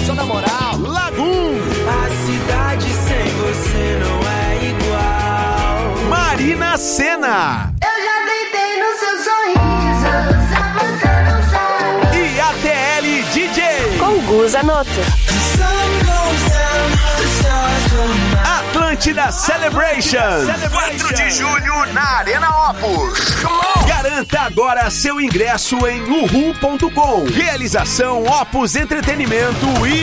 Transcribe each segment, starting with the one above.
só na moral. Lagum. A cidade sem você não é igual. Marina Sena. Eu já deitei no seu sorriso, só você não sabe. E ATL DJ. Com Gu Zanotto. Atlântida Celebration. 4 de julho na Arena Opus. Garanta agora seu ingresso em uhu.com. Realização Opus Entretenimento e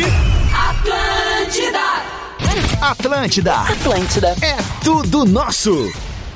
Atlântida. É tudo nosso.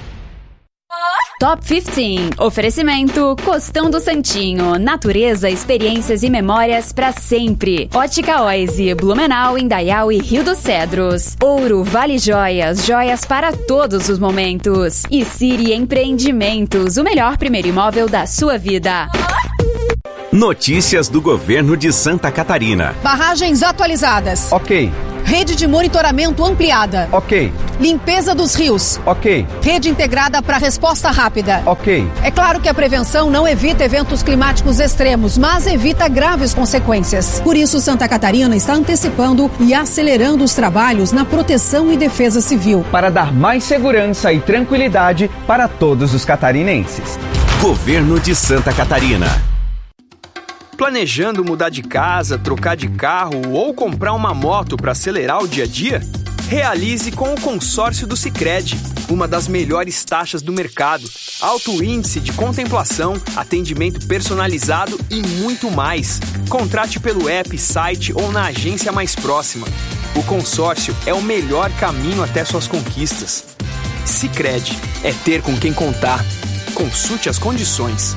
Top 15. Oferecimento Costão do Santinho. Natureza, experiências e memórias pra sempre. Ótica Oise, Blumenau, Indaial e Rio dos Cedros. Ouro, Vale Joias, joias para todos os momentos. E Siri Empreendimentos, o melhor primeiro imóvel da sua vida. Notícias do governo de Santa Catarina. Barragens atualizadas. Ok. Rede de monitoramento ampliada. Ok. Limpeza dos rios. Ok. Rede integrada para resposta rápida. Ok. É claro que a prevenção não evita eventos climáticos extremos, mas evita graves consequências. Por isso, Santa Catarina está antecipando e acelerando os trabalhos na proteção e defesa civil. Para dar mais segurança e tranquilidade para todos os catarinenses. Governo de Santa Catarina. Planejando mudar de casa, trocar de carro ou comprar uma moto para acelerar o dia a dia? Realize com o consórcio do Sicredi, uma das melhores taxas do mercado, alto índice de contemplação, atendimento personalizado e muito mais. Contrate pelo app, site ou na agência mais próxima. O consórcio é o melhor caminho até suas conquistas. Sicredi é ter com quem contar. Consulte as condições.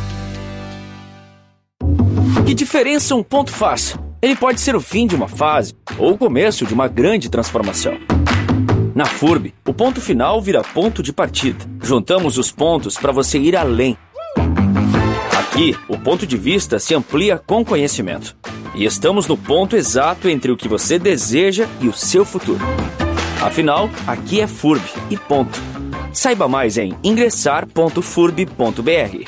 Que diferença um ponto faz? Ele pode ser o fim de uma fase ou o começo de uma grande transformação. Na FURB, o ponto final vira ponto de partida. Juntamos os pontos para você ir além. Aqui, o ponto de vista se amplia com conhecimento. E estamos no ponto exato entre o que você deseja e o seu futuro. Afinal, aqui é FURB e ponto. Saiba mais em ingressar.furb.br.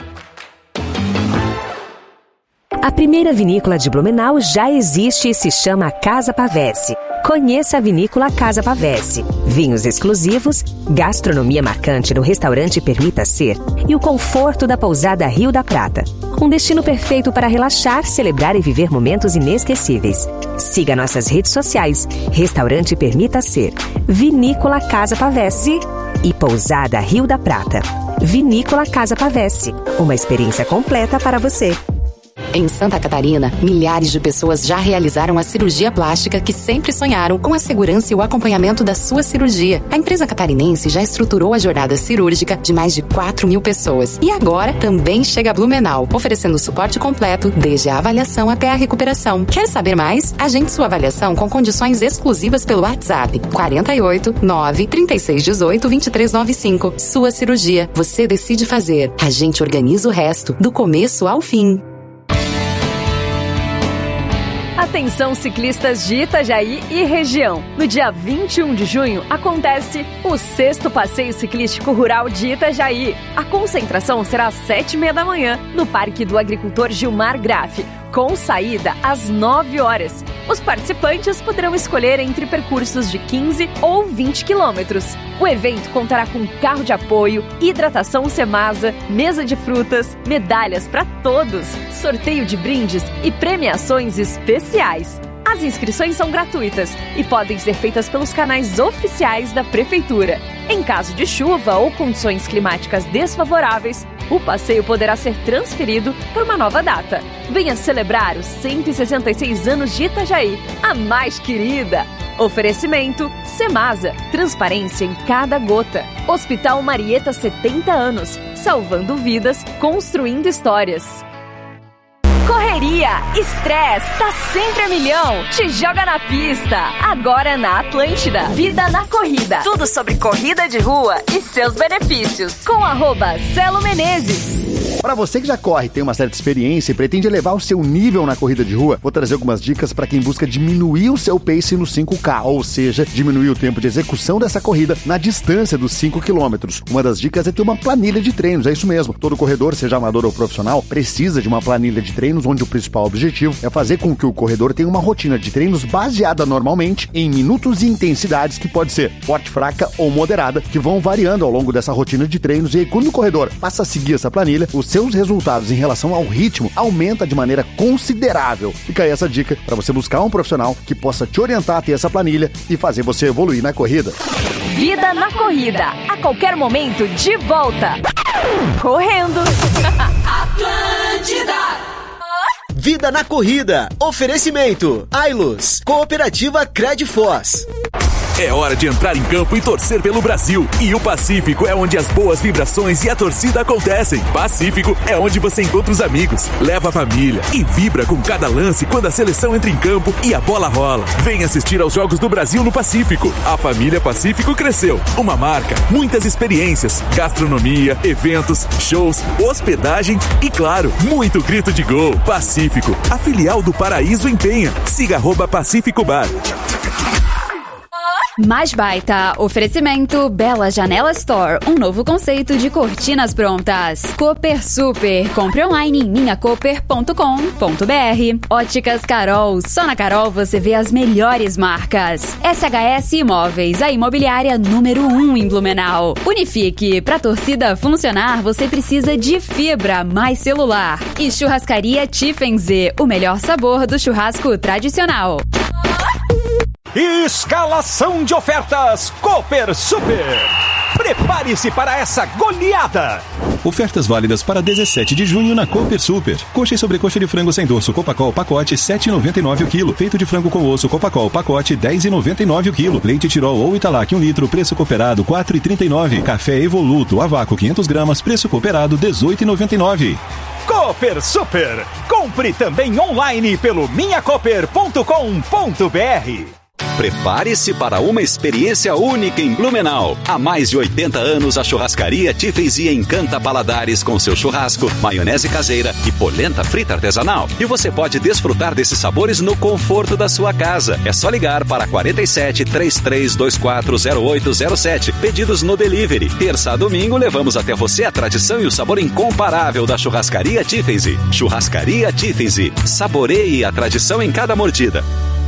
A primeira vinícola de Blumenau já existe e se chama Casa Pavese. Conheça a vinícola Casa Pavese. Vinhos exclusivos, gastronomia marcante no restaurante Permita Ser e o conforto da pousada Rio da Prata. Um destino perfeito para relaxar, celebrar e viver momentos inesquecíveis. Siga nossas redes sociais, Restaurante Permita Ser, Vinícola Casa Pavese e Pousada Rio da Prata. Vinícola Casa Pavese, uma experiência completa para você. Em Santa Catarina, milhares de pessoas já realizaram a cirurgia plástica que sempre sonharam com a segurança e o acompanhamento da sua cirurgia. A empresa catarinense já estruturou a jornada cirúrgica de mais de 4.000 pessoas. E agora também chega a Blumenau, oferecendo suporte completo, desde a avaliação até a recuperação. Quer saber mais? Agende sua avaliação com condições exclusivas pelo WhatsApp 48 9 36 18 23 95. Sua cirurgia, você decide fazer. A gente organiza o resto, do começo ao fim. Atenção ciclistas de Itajaí e região. No dia 21 de junho acontece o 6º Passeio Ciclístico Rural de Itajaí. A concentração será às 7h30 da manhã no Parque do Agricultor Gilmar Graff, com saída às 9 horas. Os participantes poderão escolher entre percursos de 15 ou 20 quilômetros. O evento contará com carro de apoio, hidratação Semasa, mesa de frutas, medalhas para todos, sorteio de brindes e premiações especiais. As inscrições são gratuitas e podem ser feitas pelos canais oficiais da Prefeitura. Em caso de chuva ou condições climáticas desfavoráveis, o passeio poderá ser transferido para uma nova data. Venha celebrar os 166 anos de Itajaí, a mais querida. Oferecimento Semasa, transparência em cada gota. Hospital Marieta, 70 anos, salvando vidas, construindo histórias. Correria, estresse, tá sempre a milhão. Te joga na pista. Agora na Atlântida. Vida na corrida. Tudo sobre corrida de rua e seus benefícios. Com @Celo Menezes. Para você que já corre, tem uma certa experiência e pretende elevar o seu nível na corrida de rua, vou trazer algumas dicas para quem busca diminuir o seu pace no 5K, ou seja, diminuir o tempo de execução dessa corrida na distância dos 5 km. Uma das dicas é ter uma planilha de treinos, é isso mesmo. Todo corredor, seja amador ou profissional, precisa de uma planilha de treinos onde o principal objetivo é fazer com que o corredor tenha uma rotina de treinos baseada normalmente em minutos e intensidades que pode ser forte, fraca ou moderada, que vão variando ao longo dessa rotina de treinos, e aí quando o corredor passa a seguir essa planilha, os seus resultados em relação ao ritmo aumenta de maneira considerável. Fica aí essa dica para você buscar um profissional que possa te orientar a ter essa planilha e fazer você evoluir na corrida. Vida na corrida, a qualquer momento de volta. Correndo. Atlântida. Vida na corrida. Oferecimento. Ailus. Cooperativa Credfoz. É hora de entrar em campo e torcer pelo Brasil. E o Pacífico é onde as boas vibrações e a torcida acontecem. Pacífico é onde você encontra os amigos, leva a família e vibra com cada lance quando a seleção entra em campo e a bola rola. Vem assistir aos Jogos do Brasil no Pacífico. A família Pacífico cresceu. Uma marca, muitas experiências, gastronomia, eventos, shows, hospedagem e, claro, muito grito de gol. Pacífico, a filial do Paraíso em Penha. Siga @Pacífico Bar. Mais Baita, oferecimento Bela Janela Store, um novo conceito de cortinas prontas. Cooper Super, compre online em minhacoper.com.br. Óticas Carol, só na Carol você vê as melhores marcas. SHS Imóveis, a imobiliária número 1 em Blumenau. Unifique, pra torcida funcionar você precisa de fibra mais celular. E Churrascaria Tiffenze, o melhor sabor do churrasco tradicional. Escalação de ofertas Cooper Super. Prepare-se para essa goleada. Ofertas válidas para 17 de junho na Cooper Super. Coxa e sobrecoxa de frango sem dorso Copacol pacote 7,99 o quilo. Peito de frango com osso Copacol pacote 10,99 o quilo. Leite Tirol ou Italac 1 litro, preço cooperado 4,39. Café Evoluto a vácuo 500 gramas, preço cooperado 18,99. Cooper Super. Compre também online pelo minhacoper.com.br. Prepare-se para uma experiência única em Blumenau. Há mais de 80 anos, a Churrascaria Tiffenze encanta paladares com seu churrasco, maionese caseira e polenta frita artesanal. E você pode desfrutar desses sabores no conforto da sua casa. É só ligar para 47 3324 0807. Pedidos no delivery. Terça a domingo, levamos até você a tradição e o sabor incomparável da Churrascaria Tiffenze. Churrascaria Tiffenze. Saboreie a tradição em cada mordida.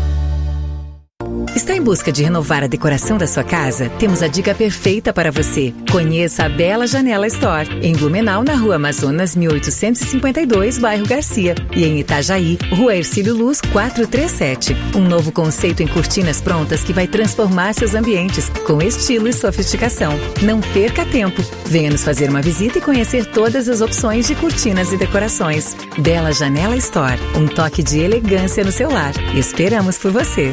Está em busca de renovar a decoração da sua casa? Temos a dica perfeita para você. Conheça a Bela Janela Store, em Blumenau, na Rua Amazonas 1852, bairro Garcia, e em Itajaí, Rua Hercílio Luz 437. Um novo conceito em cortinas prontas que vai transformar seus ambientes com estilo e sofisticação. Não perca tempo. Venha nos fazer uma visita e conhecer todas as opções de cortinas e decorações. Bela Janela Store, um toque de elegância no seu lar. Esperamos por você.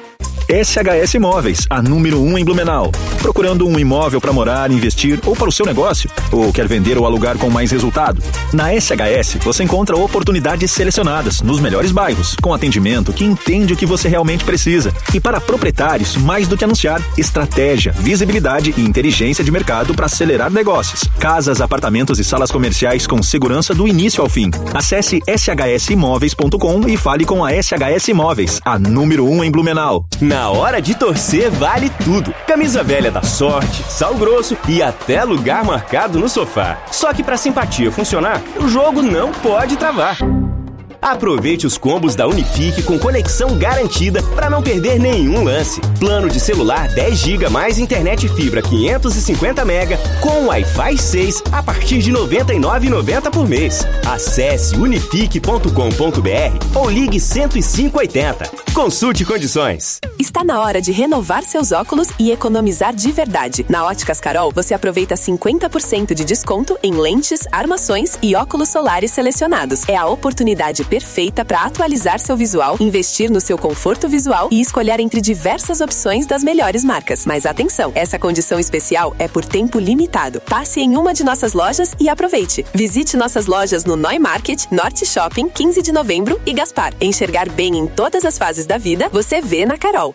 SHS Imóveis, a número 1 em Blumenau. Procurando um imóvel para morar, investir ou para o seu negócio? Ou quer vender ou alugar com mais resultado? Na SHS, você encontra oportunidades selecionadas nos melhores bairros, com atendimento que entende o que você realmente precisa. E para proprietários, mais do que anunciar, estratégia, visibilidade e inteligência de mercado para acelerar negócios. Casas, apartamentos e salas comerciais com segurança do início ao fim. Acesse shsimóveis.com e fale com a SHS Imóveis, a número 1 em Blumenau. Na hora de torcer vale tudo. Camisa velha da Sorte, sal grosso e até lugar marcado no sofá. Só que pra simpatia funcionar, o jogo não pode travar. Aproveite os combos da Unifique com conexão garantida para não perder nenhum lance. Plano de celular 10 GB mais internet fibra 550 MB com Wi-Fi 6 a partir de R$ 99,90 por mês. Acesse unifique.com.br ou ligue 10580. Consulte condições. Está na hora de renovar seus óculos e economizar de verdade. Na Óticas Carol, você aproveita 50% de desconto em lentes, armações e óculos solares selecionados. É a oportunidade perfeita para atualizar seu visual, investir no seu conforto visual e escolher entre diversas opções das melhores marcas. Mas atenção, essa condição especial é por tempo limitado. Passe em uma de nossas lojas e aproveite. Visite nossas lojas no Noi Market, Norte Shopping, 15 de novembro e Gaspar. Enxergar bem em todas as fases da vida, você vê na Carol.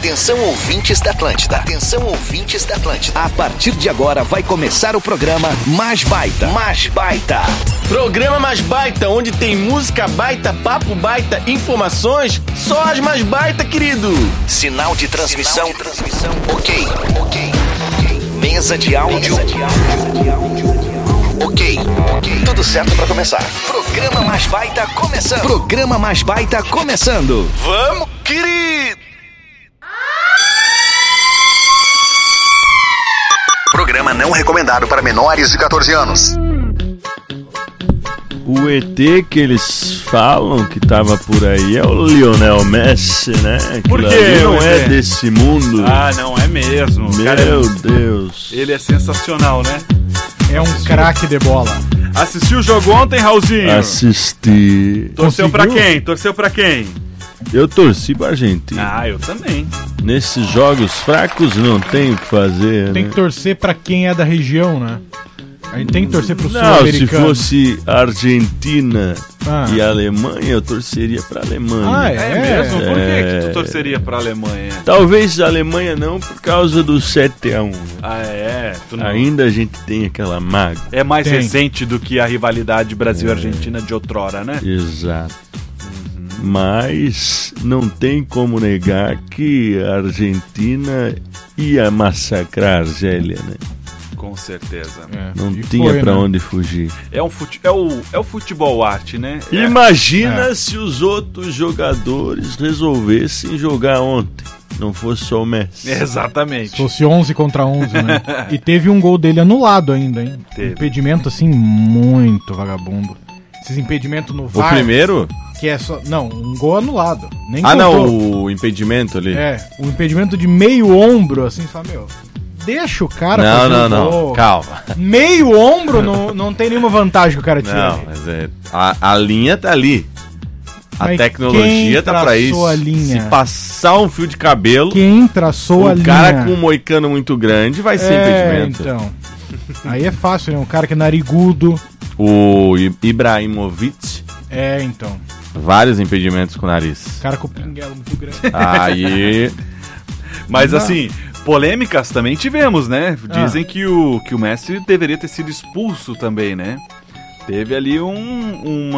Atenção, ouvintes da Atlântida. Atenção, ouvintes da Atlântida. A partir de agora vai começar o programa Mais Baita. Mais Baita. Programa Mais Baita, onde tem música baita, papo baita, informações, só as mais baita, querido. Sinal de transmissão. Ok. Mesa de áudio. Ok. Tudo certo pra começar. Programa Mais Baita começando. Programa Mais Baita começando. Vamos, querido! Programa não recomendado para menores de 14 anos. O ET que eles falam que tava por aí é o Lionel Messi, né? Por quê? Ele não é desse mundo. Ah, não é mesmo. Meu Deus. Ele é sensacional, né? É um craque de bola. Assistiu o jogo ontem, Raulzinho? Assisti. Torceu pra quem? Torceu pra quem? Eu torci pra Argentina. Ah, eu também. Nesses jogos fracos não tem o que fazer, Tem né? que torcer pra quem é da região, né? A gente tem que torcer pro sul-americano. Não, se fosse Argentina e Alemanha, eu torceria pra Alemanha. Ah, É mesmo? Por que tu torceria pra Alemanha? Talvez a Alemanha não, por causa do 7-1. Ah, é? Tu não... Ainda a gente tem aquela mágoa. É mais recente do que a rivalidade Brasil-Argentina de outrora, né? Exato. Mas não tem como negar que a Argentina ia massacrar a Argélia, né? Com certeza. Não tinha pra onde fugir. É o futebol arte, né? Imagina se os outros jogadores resolvessem jogar ontem. Não fosse só o Messi. Exatamente. Se fosse 11 contra 11, né? E teve um gol dele anulado ainda, hein? Teve. Impedimento, assim, muito vagabundo. Esses impedimentos no VAR. O primeiro? Que é só... Não, um gol anulado. Nem contou. Não, o impedimento ali. O impedimento de meio ombro, assim, fala, meu... Deixa o cara fazer não. Calma. Meio ombro não tem nenhuma vantagem que o cara tira. Não, mas a linha tá ali. A Mas tecnologia tá pra isso. A linha? Se passar um fio de cabelo, quem traçou a linha? Um cara com um moicano muito grande vai ser impedimento. Então. Aí é fácil, né? Um cara que é narigudo. O Ibrahimovic. Então. Vários impedimentos com o nariz. Cara com o pinguelo muito grande. Aí... Mas assim... Polêmicas também tivemos, né? Dizem que o Messi deveria ter sido expulso também, né? Teve ali um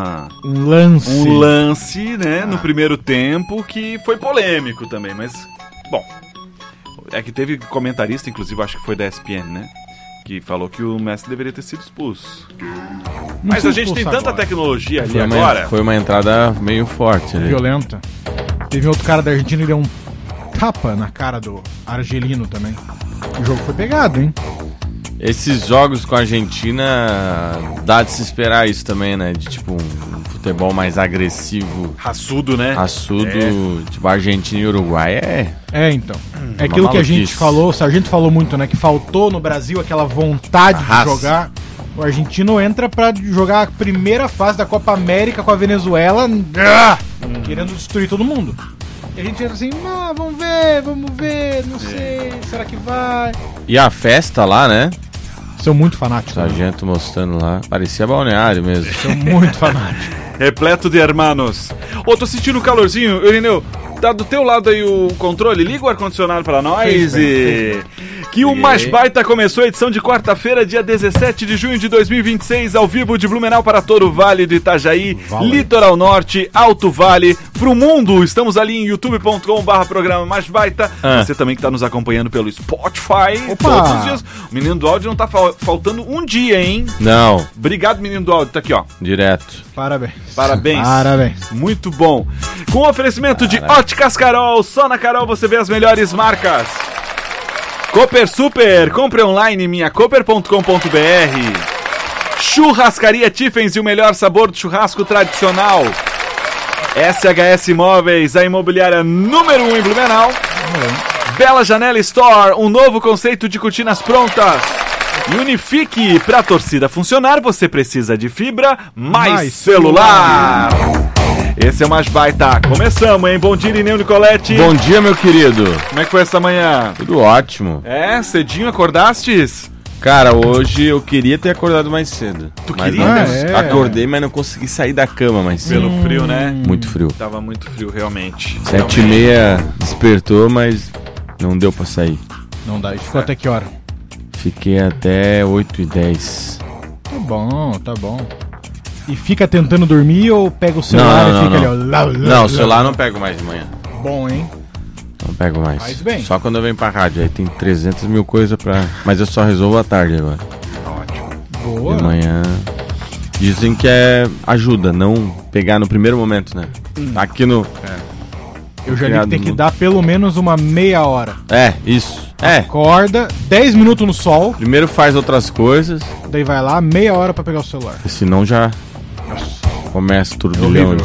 lance, né? No primeiro tempo que foi polêmico também, mas... Bom, é que teve comentarista, inclusive acho que foi da ESPN, né? Que falou que o Messi deveria ter sido expulso. Mas a gente tem tanta tecnologia ali agora... Foi uma entrada meio forte ali. Violenta. Teve outro cara da Argentina que deu um tapa na cara do argelino também. O jogo foi pegado, hein? Esses jogos com a Argentina dá de se esperar isso também, né? De tipo um futebol mais agressivo. Raçudo, né? Raçudo, tipo Argentina e Uruguai então. É aquilo que a gente falou, a gente falou muito, né? Que faltou no Brasil aquela vontade de jogar. O argentino entra pra jogar a primeira fase da Copa América com a Venezuela, querendo destruir todo mundo. E a gente entra assim, vamos ver, não sei, será que vai? E a festa lá, né? São muito fanáticos. Sargento mostrando lá, parecia balneário mesmo. São muito fanáticos. Repleto de hermanos. Tô sentindo calorzinho, Irineu. Tá do teu lado aí o controle? Liga o ar-condicionado pra nós Que o Mais Baita começou a edição de quarta-feira, dia 17 de junho de 2026, ao vivo de Blumenau para todo o Vale do Itajaí, Litoral Norte, Alto Vale, pro mundo. Estamos ali em youtube.com/programa Mais Baita. Você também que tá nos acompanhando pelo Spotify todos os dias. O menino do áudio não tá faltando um dia, hein? Não. Obrigado, menino do áudio. Tá aqui, ó. Direto. Parabéns. Muito bom. Com oferecimento de Óticas Carol. Só na Carol você vê as melhores marcas. Cooper Super. Compre online minhacoper.com.br. Churrascaria Tiffens e o melhor sabor do churrasco tradicional. SHS Imóveis, a imobiliária número 1 em Blumenau. Bela Janela Store, um novo conceito de cortinas prontas. E Unifique, pra torcida funcionar, você precisa de fibra mais celular. Esse é o Mais Baita. Começamos, hein? Bom dia, Irineu Nicoletti. Bom dia, meu querido. Como é que foi essa manhã? Tudo ótimo. Cedinho acordastes? Cara, hoje eu queria ter acordado mais cedo. Acordei, mas não consegui sair da cama mais cedo. Pelo frio, né? Muito frio. Tava muito frio, realmente. 7h30 despertou, mas não deu pra sair. Não dá. E ficou até que hora? Fiquei até 8h10. Tá bom. E fica tentando dormir ou pega o celular e fica ali, ó? Não, o celular não pego mais de manhã. Bom, hein? Não pego mais. Faz bem. Só quando eu venho pra rádio. Aí tem 300 mil coisas pra... Mas eu só resolvo à tarde agora. Ótimo. Boa. De manhã... Dizem que ajuda, não pegar no primeiro momento, né? Aqui no... Eu já li que tem que dar pelo menos uma meia hora. Isso. Acorda, 10 minutos no sol. Primeiro faz outras coisas. Daí vai lá, meia hora pra pegar o celular. Porque senão já começa o turbilhão.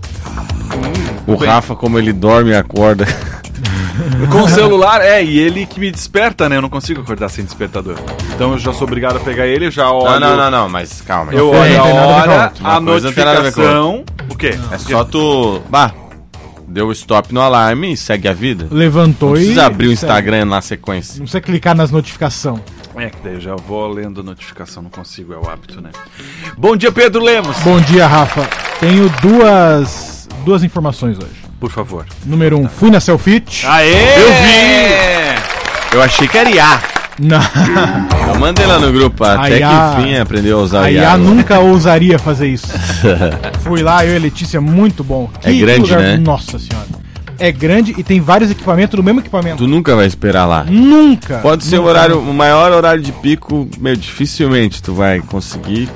O Rafa, como ele dorme e acorda. Com o celular, e ele que me desperta, né? Eu não consigo acordar sem despertador. Então eu já sou obrigado a pegar ele, eu já olho... Não, mas calma. Eu olho a hora, a notificação... O quê? É só tu... Deu stop no alarme e segue a vida. Levantou não precisa abrir o Instagram na sequência. Não precisa clicar nas notificações. Que daí eu já vou lendo a notificação, não consigo, é o hábito, né? Bom dia, Pedro Lemos. Bom dia, Rafa. Tenho duas informações hoje. Por favor. Número 1, fui na Selfit. Aê! Eu vi! Eu achei que era IA. Não. Eu mandei lá no grupo, até que enfim aprendeu a usar a IA. Nunca ousaria fazer isso. Fui lá, eu e a Letícia, muito bom. É grande, né? Nossa senhora. É grande e tem vários equipamentos do mesmo equipamento. Tu nunca vai esperar lá. Nunca. Pode ser o maior horário de pico, dificilmente tu vai conseguir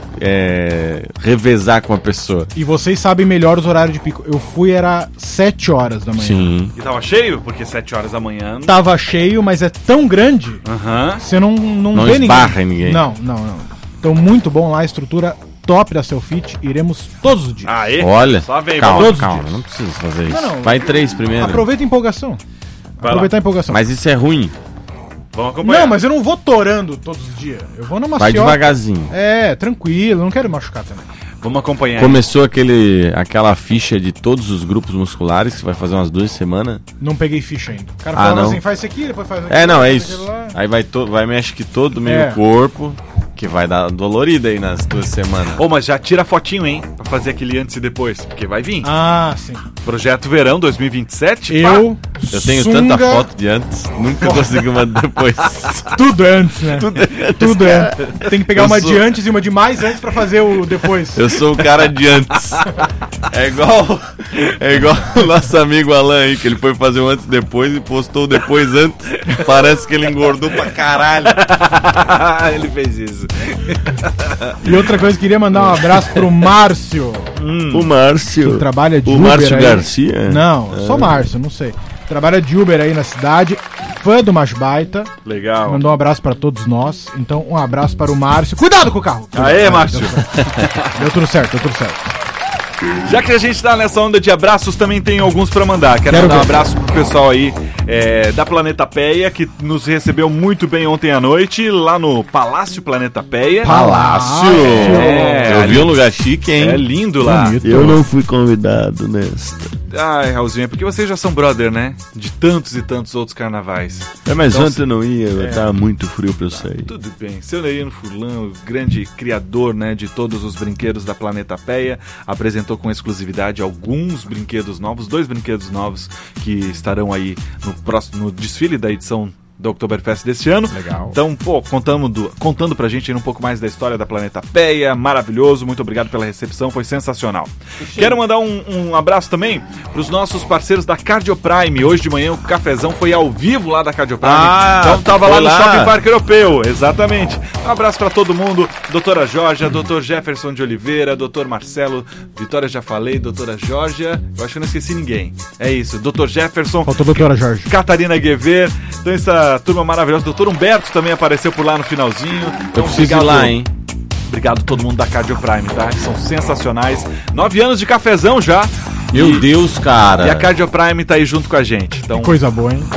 revezar com a pessoa. E vocês sabem melhor os horários de pico. Eu fui, era 7 horas da manhã. Sim. E tava cheio? Porque 7 horas da manhã... Tava cheio, mas é tão grande, você não vê ninguém. Não. Então, muito bom lá, a estrutura top da Selfit, iremos todos os dias. Olha, só vem, calma, não precisa fazer isso. Não. Vai 3 primeiro. Aproveita a empolgação. Aproveitar a empolgação. Mas isso é ruim. Vamos acompanhar. Não, mas eu não vou torando todos os dias. Eu vou na maciota. Vai devagarzinho. Tranquilo, não quero machucar também. Vamos acompanhar. Começou aquela ficha de todos os grupos musculares que você vai fazer umas 2 semanas. Não peguei ficha ainda. O cara falou assim, faz isso aqui, depois faz aqui. É isso. Aí vai mexe que todo o meio corpo, que vai dar dolorida aí nas 2 semanas. Mas já tira fotinho, hein? Pra fazer aquele antes e depois, porque vai vir. Sim. Projeto Verão 2027. Eu tenho tanta foto de antes, nunca consegui uma depois. Tudo antes, né? Tudo antes. Tem que pegar uma de antes e uma de mais antes pra fazer o depois. Eu sou o cara de antes. É igual o nosso amigo Alan aí, que ele foi fazer um antes e depois e postou o depois antes. Parece que ele engordou pra caralho. Ele fez isso. E outra coisa, queria mandar um abraço pro Márcio. O Márcio. Que trabalha de o Uber. O Márcio Garcia? Não, só Márcio, não sei. Trabalha de Uber aí na cidade. Fã do Mais Baita. Legal. Mandou um abraço pra todos nós. Então, um abraço para o Márcio. Cuidado com o carro! Aê, Márcio! Deu tudo certo. Já que a gente tá nessa onda de abraços, também tem alguns pra mandar. Quero mandar um abraço pro pessoal aí da Planeta Peia, que nos recebeu muito bem ontem à noite, lá no Palácio Planeta Peia. Palácio! Eu vi um lugar chique, hein? É lindo lá. Bonito. Eu não fui convidado nesta. Ai, Raulzinho, é porque vocês já são brother, né? De tantos e tantos outros carnavais. Mas então, ontem eu não ia, tava muito frio pra eu sair. Tudo bem. Seu Neirino Furlan, o grande criador, né, de todos os brinquedos da Planeta Peia, apresentou com exclusividade alguns brinquedos novos, 2 brinquedos novos que estarão aí no desfile da edição do Oktoberfest deste ano. Legal. Então, contando pra gente aí um pouco mais da história da Planeta Peia, maravilhoso, muito obrigado pela recepção, foi sensacional. Quero mandar um abraço também pros nossos parceiros da Cardioprime. Hoje de manhã o cafezão foi ao vivo lá da Cardioprime, então tava lá no Shopping Parque Europeu, exatamente. Um abraço pra todo mundo, doutora Jorge, doutor Jefferson de Oliveira, doutor Marcelo, Vitória já falei, doutora Jorge, eu acho que eu não esqueci ninguém. É isso, doutor Jefferson. Faltou doutora Jorge. Catarina Guever, então essa turma maravilhosa. Doutor Humberto também apareceu por lá no finalzinho. Então, eu preciso ir lá, hein? Obrigado a todo mundo da Cardioprime, tá? São sensacionais. 9 anos de cafezão já. Meu Deus, cara. E a Cardioprime tá aí junto com a gente. Então, que coisa boa, hein?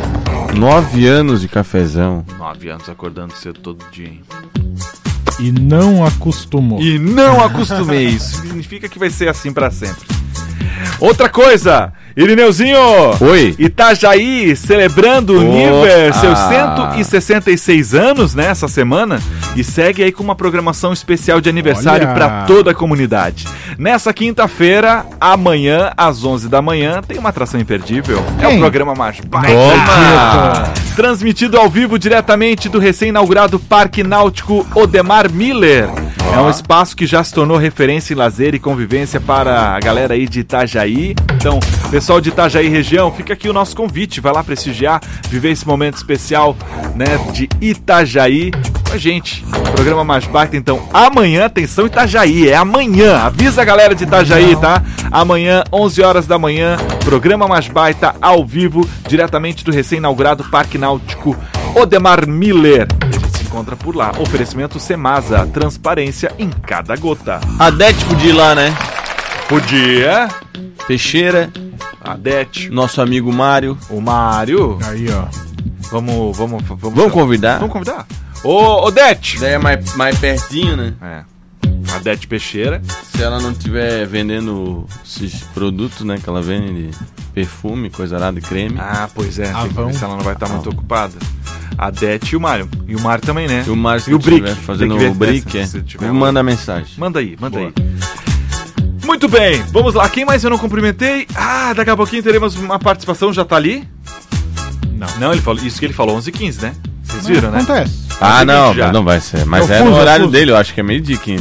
9 anos de cafezão. 9 anos acordando cedo todo dia, hein? E não acostumou. E não acostumei. Isso significa que vai ser assim pra sempre. Outra coisa, Irineuzinho. Oi. Itajaí celebrando o Niver, seus 166 anos, né, essa semana, e segue aí com uma programação especial de aniversário para toda a comunidade. Nessa quinta-feira, amanhã, às 11 da manhã, tem uma atração imperdível. É o programa Mais Baita. Transmitido ao vivo diretamente do recém-inaugurado Parque Náutico Odemar Miller. É um espaço que já se tornou referência em lazer e convivência para a galera aí de Itajaí. Então, pessoal de Itajaí região, fica aqui o nosso convite. Vai lá prestigiar, viver esse momento especial, né, de Itajaí com a gente. Programa Mais Baita, então, amanhã, atenção Itajaí, é amanhã. Avisa a galera de Itajaí, tá? Amanhã, 11 horas da manhã, programa Mais Baita ao vivo, diretamente do recém-inaugurado Parque Náutico Odemar Miller. Encontra por lá. Oferecimento Semasa, transparência em cada gota. Adete podia ir lá, né? Podia. Peixeira. Adete. Nosso amigo Mário. O Mário. Aí, ó. Vamos convidar? Vamos convidar. Ô, Odete. Daí é mais pertinho, né? É. Adete Peixeira. Se ela não estiver vendendo esses produtos, né? Que ela vende de perfume, coisa lá de creme. Ah, pois é. Tem que ver se ela não vai estar muito ocupada. A Det e o Mário. E o Mário também, né? E o Mário, e o Brick. Fazendo o Brick, manda mensagem. Manda aí. Muito bem, vamos lá. Quem mais eu não cumprimentei? Daqui a pouquinho teremos uma participação. Já tá ali? Não, ele falou, isso que ele falou 11h15, né? Vocês viram, né? Acontece. Não vai ser. Mas é no horário dele, eu acho que é 12h15.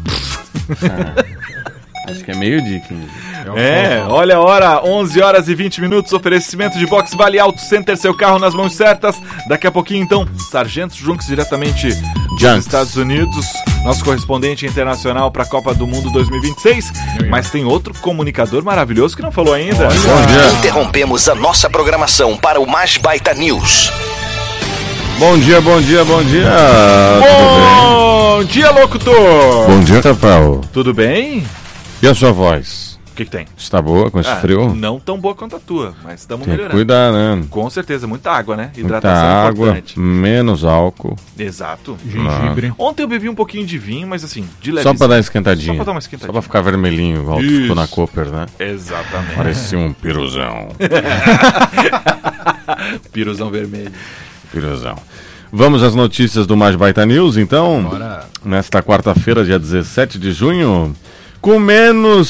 Acho que é 12h15. Olha a hora, 11 horas e 20 minutos, oferecimento de Box Vale Auto Center, seu carro nas mãos certas. Daqui a pouquinho, então, Sargento Junks, diretamente dos Estados Unidos, nosso correspondente internacional para a Copa do Mundo 2026. Mas tem outro comunicador maravilhoso que não falou ainda. Interrompemos a nossa programação para o Mais Baita News. Bom dia. Bom dia, locutor. Bom dia, Rafael. Tudo bem? E a sua voz? O que tem? Está boa com esse frio? Não tão boa quanto a tua, mas estamos melhorando. Tem que cuidar, né? Com certeza, muita água, né? Hidratação muita água, importante. Menos álcool. Exato. Gengibre. Ontem eu bebi um pouquinho de vinho, mas assim, de leve. Só pra dar esquentadinha. Só pra dar uma esquentadinha. Só pra ficar vermelhinho, igual tu ficou na Cooper, né? Exatamente. Parecia um piruzão. Piruzão vermelho. Piruzão. Vamos às notícias do Mais Baita News, então? Bora. Nesta quarta-feira, dia 17 de junho, com menos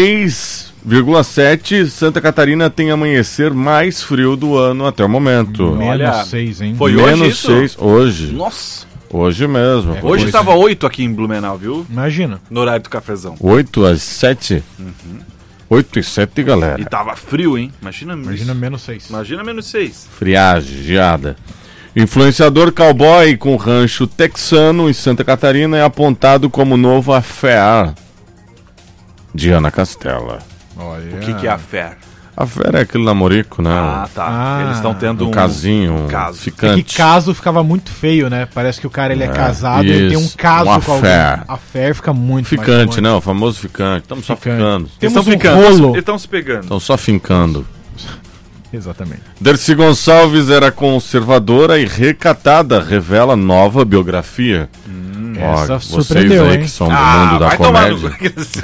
6,7, Santa Catarina tem amanhecer mais frio do ano até o momento. Menos 6, hein? Foi menos hoje isso? 6, hoje. Nossa! Hoje mesmo. Hoje estava 8 aqui em Blumenau, viu? Imagina. No horário do cafezão. 8 às 7? 8 e 7, galera. E tava frio, hein? Imagina menos 6. Imagina menos 6. Friagem, geada. Influenciador cowboy com rancho texano em Santa Catarina é apontado como novo affair de Ana Castela. Olha. O que é affair? Affair é aquele namorico, né? Eles estão tendo um casinho, um caso. Ficante. É que caso ficava muito feio, né? Parece que o cara ele é casado e ele tem um caso com alguém. Affair fica muito ficante, né? O famoso ficante. Estamos só ficando. Eles estão ficando. Eles estão se pegando. Estão só fincando. Exatamente. Dercy Gonçalves era conservadora e recatada, revela nova biografia. Essa vocês surpreendeu, aí hein? que são do mundo da comédia.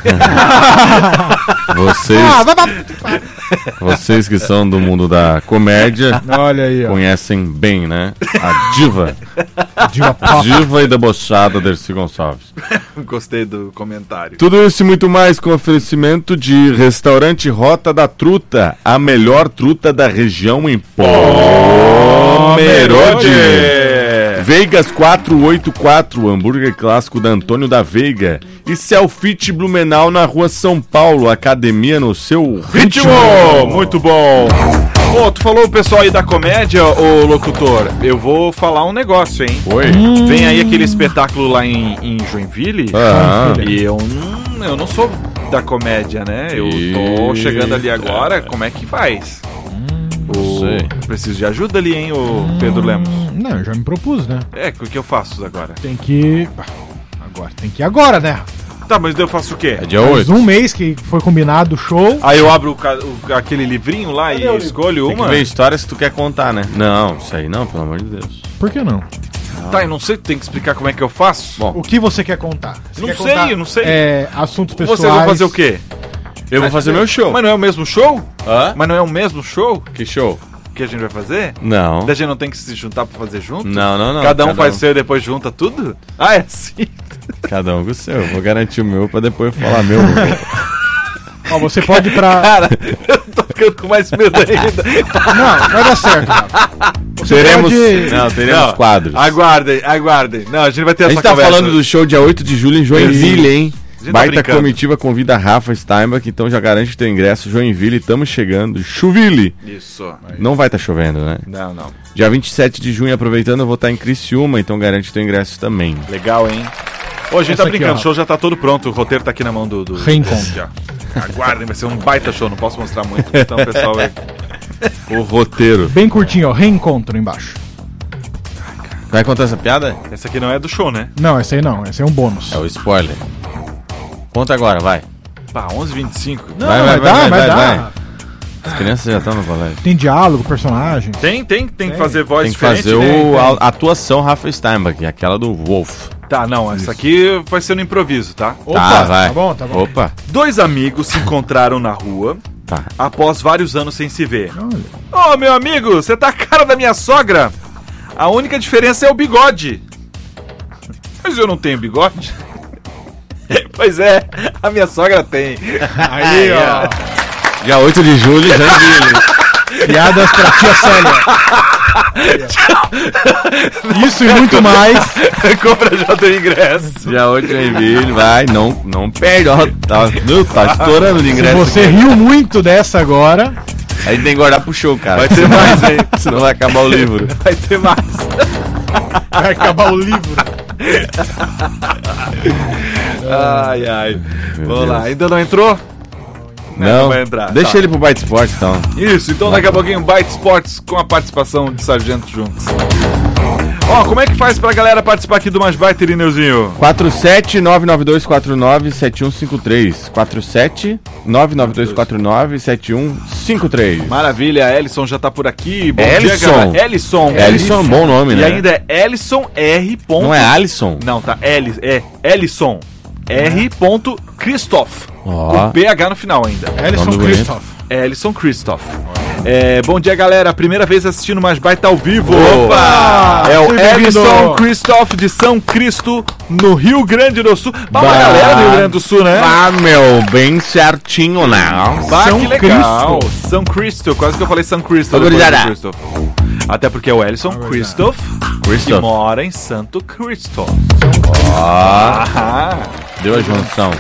Vocês que são do mundo da comédia, olha aí, ó, conhecem bem, né? A diva. Diva diva e debochada Dercy Gonçalves. Gostei do comentário. Tudo isso e muito mais com oferecimento de Restaurante Rota da Truta, a melhor truta da região em Pomerode. Veigas 484, hambúrguer clássico da Antônio da Veiga. E Selfit Blumenau na rua São Paulo, academia no seu ritmo. Muito bom. Tu falou o pessoal aí da comédia, ô locutor. Eu vou falar um negócio, hein? Oi. Vem aí aquele espetáculo lá em Joinville. E eu não sou da comédia, né? Eu tô chegando ali agora. Como é que faz? Preciso de ajuda ali, hein, o Pedro Lemos? Não, eu já me propus, né? O que eu faço agora? Tem que ir agora, né? Tá, mas eu faço o quê? É dia 8. Faz um mês que foi combinado o show. Aí eu abro aquele livrinho lá e escolho uma? Tem que ver história se tu quer contar, né? Não, isso aí não, pelo amor de Deus. Por que não? Tá, eu não sei, tu tem que explicar como é que eu faço. Bom, o que você quer contar? Eu não sei. Assuntos pessoais. Vocês vão fazer o quê? Eu vou fazer meu show. Mas não é o mesmo show? Hã? Mas não é o mesmo show Que show? que a gente vai fazer? Não. Da gente não tem que se juntar pra fazer junto? Não. Cada um faz o seu e depois junta tudo? Ah, é assim? Cada um com o seu. Eu vou garantir o meu pra depois falar meu. Ó, você pode ir pra... Cara, eu tô ficando com mais medo ainda. Não, vai dar certo, cara. Teremos Não, quadros. Aguardem. Não, a gente vai ter A essa gente tá conversa. falando do show dia 8 de julho em Joinville, hein? A gente tá Baita brincando. comitiva convida Rafa Steinbach, então já garante teu ingresso. Joinville, estamos chegando. Chuville! Isso. Não vai estar chovendo, né? Não. Dia 27 de junho, aproveitando, eu vou estar em Criciúma, então garante teu ingresso também. Legal, hein? Ô, a gente Essa tá aqui, brincando, ó. o show já tá todo pronto, o roteiro tá aqui na mão do Reencontro. Aqui, ó. Aguardem, vai ser um baita show, não posso mostrar muito, então o pessoal vai... O roteiro. Bem curtinho, ó. Reencontro embaixo. Vai contar essa piada? Essa aqui não é do show, né? Não, esse aí não. Esse aí é um bônus. É o spoiler. Conta agora, vai. Pá, 11h25. Não, vai dar. As crianças já estão no colégio. Tem diálogo, personagem. Tem que fazer voz Tem que diferente, fazer né? a atuação Rafa Steinbach, aquela do Wolf. Tá, não, essa aqui vai ser no improviso, tá? Tá, vai. Tá bom. Opa. Dois amigos se encontraram na rua Tá. após vários anos sem se ver. Ô, meu amigo, você tá a cara da minha sogra. A única diferença é o bigode. Mas eu não tenho bigode. Pois é, a minha sogra tem. Aí, ó. Dia 8 de julho, Joinville. Piadas pra tia Célia. Isso e muito mais. Compra já teu ingresso. Dia 8 de Joinville, vai, não perde, ó. Tá estourando de Se ingresso. você riu muito dessa agora... A gente tem que guardar pro show, cara. Vai ter mais, hein? Senão vai acabar o livro. Vai ter mais. Vai acabar o livro. Ai. Vamos Deus. lá, ainda não entrou? Não, vai entrar. deixa Tá. ele pro Byte Sport, então. Isso, então daqui a pouquinho Byte Sports com a participação de Sargento Juntos. Ó, como é que faz pra galera participar aqui do Mais Baita, Irineuzinho? 47992497153. 47992497153. Maravilha, a Ellison já tá por aqui. Bom Ellison. dia, galera. Ellison. Ellison é um bom nome, E né? ainda é Ellison R. Não é Alisson? Não, tá. Ellison R. Christoph. Ó. Com PH no final ainda. Ellison Nome bonito. Christoph. Ellison Christoph. Bom dia, galera. Primeira vez assistindo Mais Baita ao vivo. Opa! É o Seja bem-vindo. Ellison Christoph de São Cristo, no Rio Grande do Sul. Uma galera do Rio Grande do Sul, né? Ah, meu, bem certinho, né? São que legal. São Cristo. Quase que eu falei São Cristo. Ô, gurizada. Christoph. Até porque é o Ellison Christoph, que mora em Santo Cristo. Ó, deu a junção.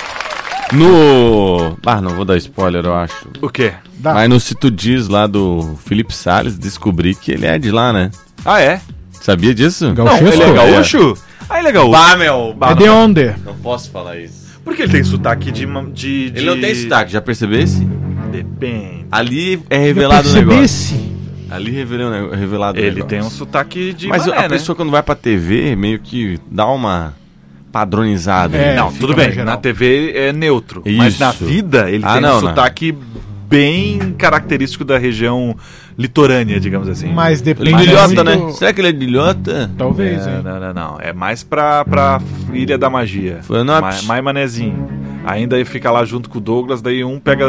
Não vou dar spoiler, eu acho. O quê? Mas no Se Tu Diz lá do Felipe Salles, descobri que ele é de lá, né? Ah, é? Sabia disso? Não, ele é gaúcho? Ah, ele é gaúcho. É de onde? Não posso falar isso. Por que ele tem sotaque de... Ele não tem sotaque, já percebesse? Depende. Ali é revelado o negócio. Percebesse? Ali revelado o Ele negócio. tem um sotaque de Mas mané, a né? pessoa quando vai pra TV, meio que dá uma padronizada. É, Não, fica tudo mais bem. geral. Na TV é neutro. Mas Isso. na vida ele tem um sotaque bem característico da região litorânea, digamos assim. Mas Ele depende é de Ilhota, muito- né? Será que ele é de Ilhota? Talvez, hein? Não. É mais pra Ilha da Magia. Florianópolis. Mais manezinho. Ainda fica lá junto com o Douglas, daí um pega...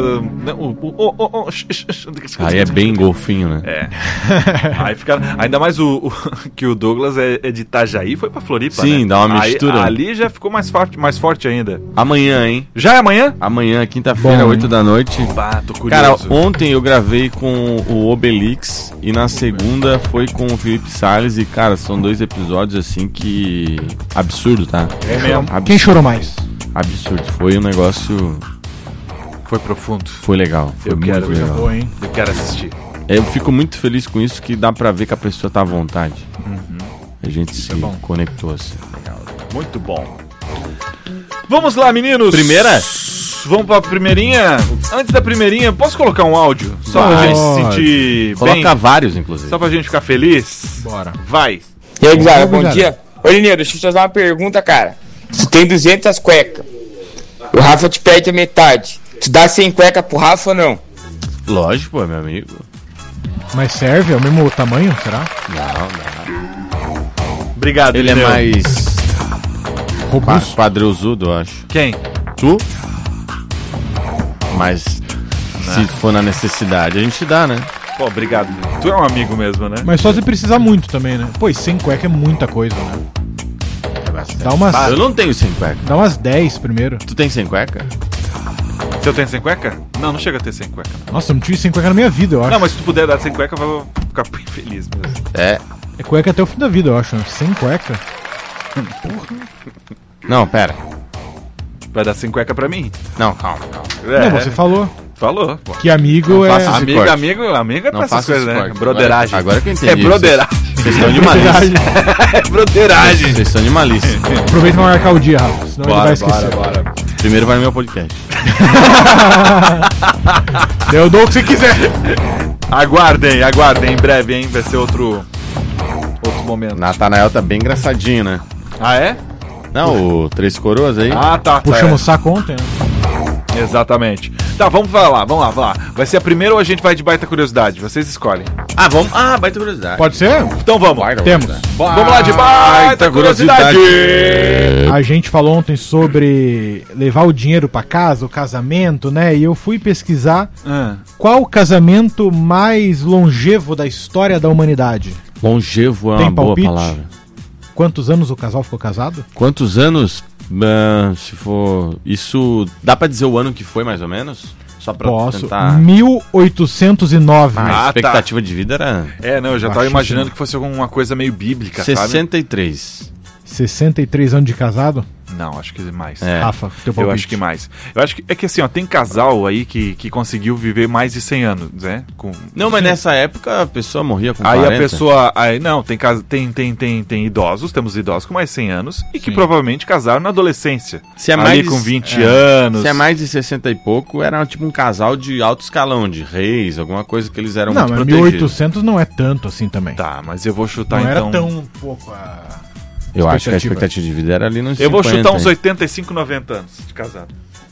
Aí é bem golfinho, né? É. Aí fica... Ainda mais que o Douglas é de Itajaí, foi pra Floripa, Sim, né? dá uma mistura. Ali já ficou mais forte ainda. Amanhã, hein? Já é amanhã? Amanhã, quinta-feira, Bom, 8 da noite. Bah, tô Cara, curioso. ontem eu gravei com o Obelix e na segunda foi com o Felipe Salles e, cara, são 2 episódios assim que... Absurdo, tá? É mesmo. Quem chorou mais? Absurdo. Foi um negócio... Foi profundo. Foi legal. Foi Eu muito quero, legal. Boa, hein? Eu quero assistir. Eu fico muito feliz com isso, que dá pra ver que a pessoa tá à vontade. A gente se conectou assim. Muito bom. Vamos lá, meninos. Primeira? Vamos pra primeirinha? Antes da primeirinha, posso colocar um áudio? Só pra Vai. gente se sentir Coloca bem? vários, inclusive. Só pra gente ficar feliz? Bora. Vai. E aí, gurizada, bom Obrigado. dia. Ô, Lineiro, deixa eu te fazer uma pergunta, cara. Tu tem 200 cuecas. O Rafa te perde a metade. Tu dá 100 cuecas pro Rafa ou não? Lógico, pô, meu amigo. Mas serve? É o mesmo tamanho, será? Não. Obrigado, Ele é Lineu. mais... Robusto. Padreuzudo, eu acho. Quem? Tu? mas se for na necessidade, a gente dá, né? Pô, obrigado. Tu é um amigo mesmo, né? Mas só se precisar muito também, né? Pô, e sem cueca é muita coisa, né? Dá umas... Eu não tenho sem cueca. Dá umas 10 primeiro. Tu tem sem cueca? Se eu tenho sem cueca? Não chega a ter sem cueca. Nossa, eu não tive sem cueca na minha vida, eu acho. Não, mas se tu puder dar sem cueca, eu vou ficar bem feliz mesmo. É cueca até o fim da vida, eu acho. Sem cueca. Porra. Não, pera. Vai dar sem cueca pra mim? Não, calma. Não, você falou. Falou. Pô. Que amigo é... Amigo é pra essas coisas, né? Broderagem. Agora que eu entendi. É broderagem. Vocês estão de malícia. É broderagem. Vocês estão de malícia. Aproveita pra marcar o dia, Rafa. Senão ele vai esquecer. Bora. Primeiro vai no meu podcast. Eu dou o que você quiser. Aguardem. Em breve, hein? Vai ser outro momento. Natanael tá bem engraçadinho, né? Ah, é? Não, o Três Coroas aí. Ah, tá. Puxamos o saco ontem, né? Exatamente. Tá, vamos lá. Vai ser a primeira ou a gente vai de baita curiosidade? Vocês escolhem. Vamos. Baita curiosidade. Pode ser? Então vamos. Temos. Vamos lá de baita curiosidade. A gente falou ontem sobre levar o dinheiro pra casa, o casamento, né? E eu fui pesquisar qual o casamento mais longevo da história da humanidade. Longevo é Tem uma palpite? boa palavra. Quantos anos o casal ficou casado? Quantos anos? Se for... Isso... Dá pra dizer o ano que foi, mais ou menos? Só pra tentar... 1809. A expectativa de vida era... Eu já tava imaginando que fosse alguma coisa meio bíblica, 63. 63 anos de casado? Não, acho que mais. Rafa, teu palpite. Eu acho que mais. Eu acho que é que assim, ó, tem casal aí que conseguiu viver mais de 100 anos, né? Não, mas nessa época a pessoa morria com 40. Aí a pessoa... tem idosos, temos idosos com mais de 100 anos e que provavelmente casaram na adolescência. Se é ali mais com 20 anos. Se é mais de 60 e pouco, era tipo um casal de alto escalão, de reis, alguma coisa que eles eram muito protegidos. 1800 não é tanto assim também. Tá, mas eu vou chutar não então... Não era tão pouco a... Eu acho que a expectativa de vida era ali nos 50. Eu vou chutar uns 85, 90 anos de casado.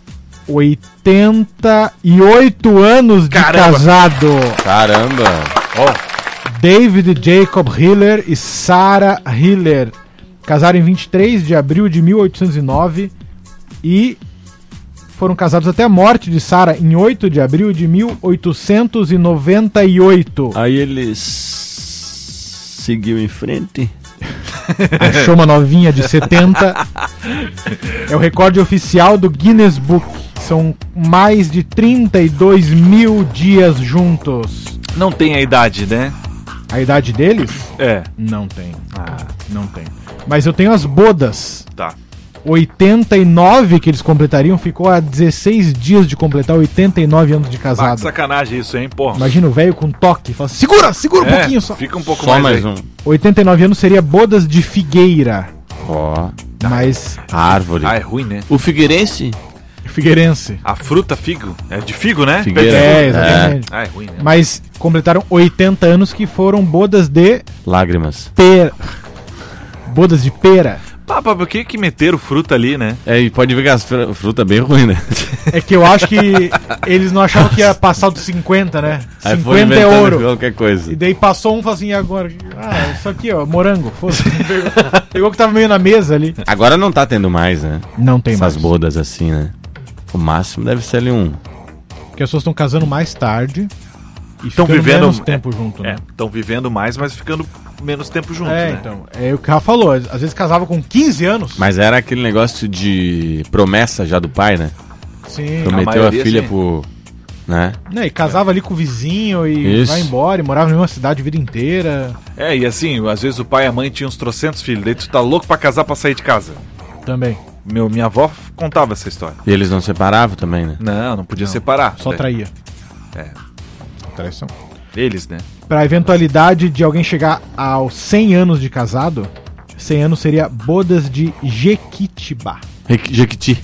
88 anos de casado. Caramba. David Jacob Hiller e Sarah Hiller casaram em 23 de abril de 1809 e foram casados até a morte de Sarah em 8 de abril de 1898. Aí eles seguiu em frente. Achou uma novinha de 70. É o recorde oficial do Guinness Book. São mais de 32 mil dias juntos. Não tem a idade, né? A idade deles? Não tem. Não tem. Mas eu tenho as bodas. Tá. 89 que eles completariam, ficou a 16 dias de completar 89 anos de casado. Que sacanagem isso, hein, porra. Imagina o velho com toque, fala, segura um pouquinho só. Fica um pouco só mais um. 89 anos seria bodas de figueira. Mas... A árvore. É ruim, né? O figueirense? Figueirense. A fruta figo? É de figo, né? Figueira. Exatamente. É ruim, né? Mas completaram 80 anos que foram bodas de... Lágrimas. Bodas de pera. Por que meteram fruta ali, né? E pode ver que as fruta é bem ruim, né? É que eu acho que eles não achavam que ia passar dos 50, né? Aí 50 é ouro. Qualquer coisa. E daí passou um e falou assim, agora... isso aqui, ó, morango. Pegou que tava meio na mesa ali. Agora não tá tendo mais, né? Não tem mais. Essas bodas assim, né? O máximo deve ser ali um... Porque as pessoas estão casando mais tarde e estão vivendo menos tempo junto, né? Estão vivendo mais, mas ficando menos tempo junto, né? Então, é o que o Rafa falou, às vezes casava com 15 anos. Mas era aquele negócio de promessa já do pai, né? Sim. Prometeu a filha pro... Né? E casava ali com o vizinho e vai embora, e morava em uma cidade a vida inteira. E assim, às vezes o pai e a mãe tinham uns 300 filhos, daí tu tá louco pra casar pra sair de casa. Também. Minha avó contava essa história. E eles não separavam também, né? Não podia separar. Só traía. Traição. Eles, né? Pra eventualidade de alguém chegar aos 100 anos de casado, 100 anos seria bodas de Jequitibá. Jequiti.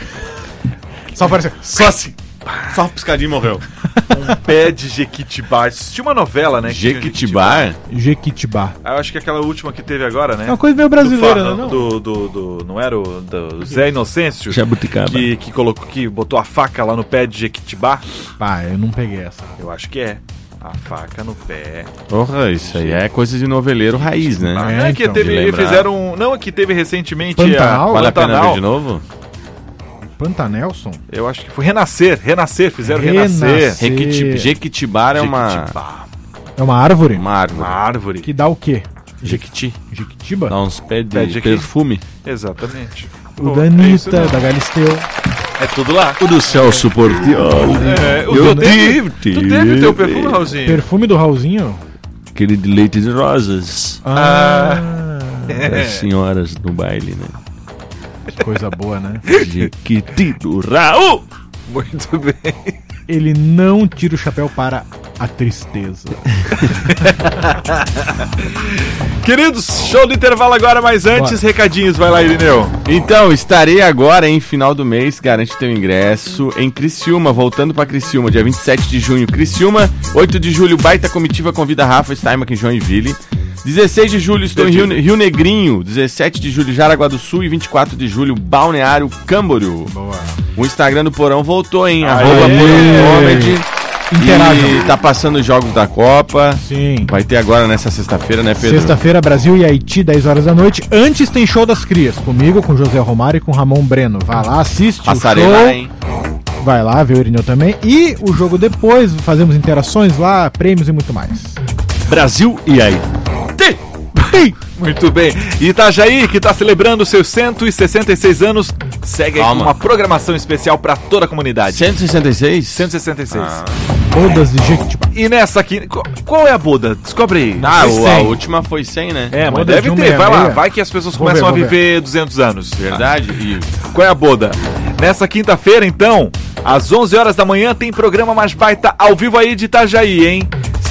Só apareceu. Só assim. Só uma piscadinha e morreu. Um pé de Jequitibá. Tinha uma novela, né? Jequitibá? Jequitibá. Eu acho que aquela última que teve agora, né? É uma coisa meio brasileira, não? Não era do Zé Inocêncio? Jabuticaba. Que botou a faca lá no pé de Jequitibá? Eu não peguei essa. Eu acho que é. A faca no pé. Porra, isso aí é coisa de noveleiro raiz, né? Que teve recentemente Pantanal? Vale a pena ver de novo? Pantanelson? Eu acho que foi Renascer, fizeram Renascer. Jequitibara é uma... É uma árvore? Uma árvore. Uma árvore. Que dá o quê? Jequiti. Jequitiba? Dá uns pés de perfume. Exatamente. O da Anitta, da Galisteu. É tudo lá. O do Celso Portioli. Tu teve o teu perfume, Raulzinho? Perfume do Raulzinho? Aquele de leite de rosas. Das senhoras no baile, né? Coisa boa, né? Jequiti do Raul. Muito bem. Ele não tira o chapéu para a tristeza. Queridos, show do intervalo agora, mas antes, recadinhos, vai lá, Irineu. Então, estarei agora em final do mês, garante teu ingresso, em Criciúma, voltando pra Criciúma, dia 27 de junho, Criciúma, 8 de julho, baita comitiva convida Rafa Steinmach em Joinville, 16 de julho estou em Rio Negrinho, 17 de julho Jaraguá do Sul e 24 de julho Balneário Camboriú. Boa. O Instagram do Porão voltou, hein? @PorãoComedy. E tá passando os jogos da Copa. Sim. Vai ter agora nessa sexta-feira, né, Pedro? Sexta-feira, Brasil e Haiti, 10 horas da noite. Antes tem show das crias, comigo, com José Romário e com Ramon Breno. Vai lá, assiste Passarei o show. lá, hein? Vai lá, vê o Irineu também. E o jogo depois, fazemos interações lá, prêmios e muito mais. Brasil e Haiti. Muito bem. E Itajaí, que está celebrando seus 166 anos, segue aí com uma programação especial para toda a comunidade. 166? 166. Bodas de Jequitibá. E nessa aqui, qual é a boda? Descobre aí. A última foi 100, né? É, mas deve ter. Vai lá, vai que as pessoas começam a viver 200 anos. Verdade. E qual é a boda? Nessa quinta-feira, então, às 11 horas da manhã, tem programa Mais Baita ao vivo aí de Itajaí, hein?